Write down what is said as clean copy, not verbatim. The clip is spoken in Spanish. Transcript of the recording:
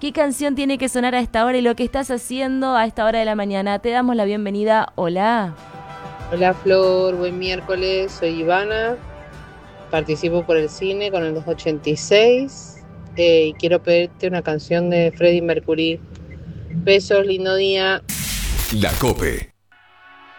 ¿Qué canción tiene que sonar a esta hora y lo que estás haciendo a esta hora de la mañana? Te damos la bienvenida. Hola. Hola Flor, buen miércoles, soy Ivana, participo por el cine con el 286 y quiero pedirte una canción de Freddie Mercury. Besos, lindo día. La COPE.